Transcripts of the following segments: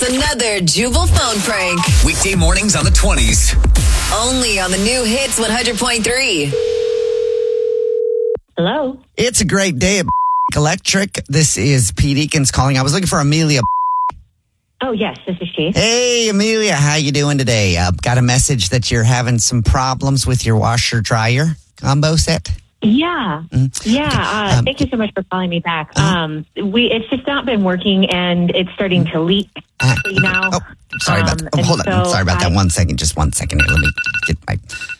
It's another Jubal phone prank. Weekday mornings on the 20s. Only on the new Hits 100.3. Hello. It's a great day at Electric. This is Pete Eakins calling. I was looking for Amelia. Oh, yes, this is she. Hey, Amelia, how you doing today? Got a message that you're having some problems with your washer-dryer combo set? Yeah. Yeah. Thank you so much for calling me back. It's just not been working, and it's starting to leak now. Oh, sorry about that. Hold on. I'm sorry about that. 1 second. Just 1 second here. Let me get my...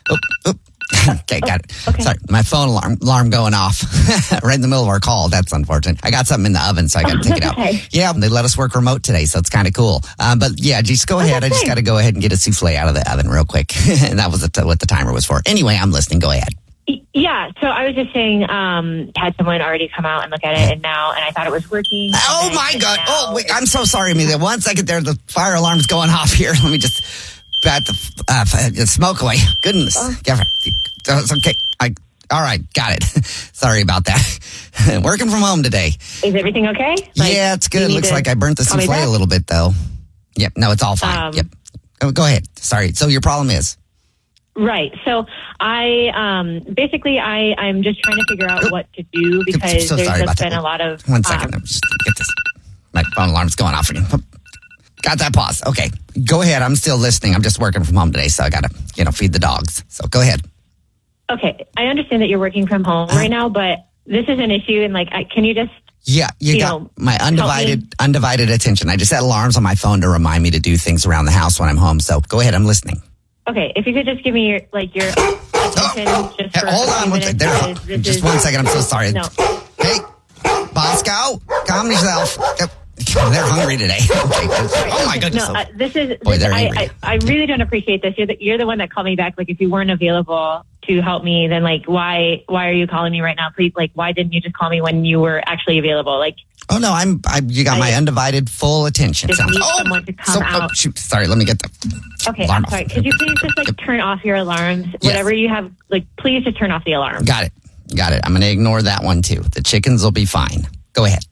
Okay, got it. Okay. Sorry, my phone alarm going off right in the middle of our call. That's unfortunate. I got something in the oven, so I got to take it out. Okay. Yeah, they let us work remote today, so it's kind of cool. But yeah, just go ahead. I just got to go ahead and get a souffle out of the oven real quick. And that was what the timer was for. Anyway, I'm listening. Go ahead. Yeah, so I was just saying, had someone already come out and look at it, and I thought it was working. Oh my God. Oh, wait, I'm so sorry, Amelia. 1 second there, the fire alarm's going off here. Let me just bat the smoke away. Goodness. Yeah, it's okay. All right, got it. Sorry about that. Working from home today. Is everything okay? Yeah, it's good. Looks like I burnt the souffle a little bit, though. Yep, no, it's all fine. Yep. Oh, go ahead. Sorry. So your problem is? Right. So I'm just trying to figure out what to do because there's just been a lot of... 1 second. Just get this. My phone alarm's going off again. Got that pause. Okay. Go ahead. I'm still listening. I'm just working from home today, so I got to, feed the dogs. So go ahead. Okay. I understand that you're working from home right now, but this is an issue, and can you just... Yeah, you got my undivided attention. I just set alarms on my phone to remind me to do things around the house when I'm home. So go ahead. I'm listening. Okay, if you could just give me your attention just for hold on one second. Just 1 second. I'm so sorry. No. Hey, Bosco, calm yourself. They're hungry today. Okay. Oh my goodness. No, this is. Boy, they're angry. I really don't appreciate this. You're the one that called me back. If you weren't available to help me, then why are you calling me right now? Please, why didn't you just call me when you were actually available? Oh no, you got my undivided full attention. Just need someone to come out. Shoot, sorry, let me get the Okay, alarm I'm sorry. off. Could you please just turn off your alarms? Yes. Whatever you have, please just turn off the alarm. Got it. I'm going to ignore that one too. The chickens will be fine. Go ahead.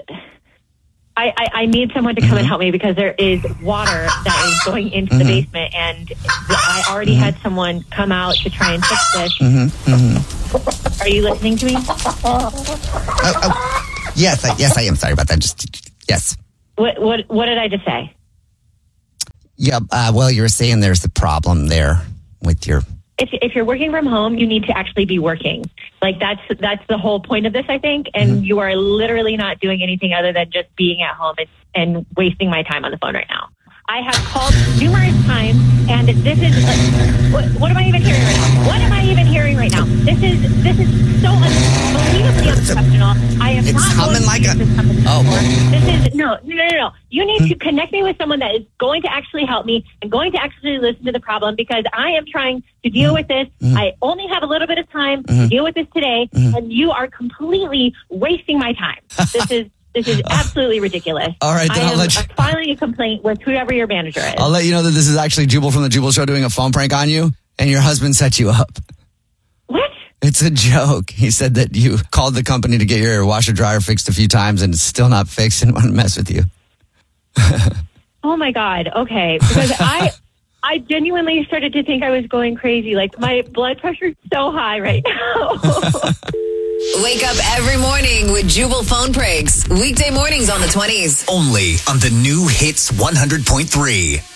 I need someone to come and help me because there is water that is going into the basement, and I already had someone come out to try and fix this. Are you listening to me? Yes, I am. Sorry about that. Yes. What did I just say? Yeah. Well, you were saying there's a problem there with your. If you're working from home, you need to actually be working. That's the whole point of this, I think. And you are literally not doing anything other than just being at home and wasting my time on the phone right now. I have called numerous times, and this is what am I even hearing right now? What am I even hearing right now? This is so unbelievably unprofessional. I am not going to use this company anymore. This is no. You need to connect me with someone that is going to actually help me and going to actually listen to the problem because I am trying to deal with this. I only have a little bit of time to deal with this today, and you are completely wasting my time. This is absolutely ridiculous. All right, then I'm filing a complaint with whoever your manager is. I'll let you know that this is actually Jubal from the Jubal Show doing a phone prank on you, and your husband set you up. What? It's a joke. He said that you called the company to get your washer dryer fixed a few times, and it's still not fixed and want to mess with you. Oh my God. Okay, because I genuinely started to think I was going crazy. My blood pressure is so high right now. Wake up every morning with Jubal phone pranks. Weekday mornings on the 20s. Only on the new Hits 100.3.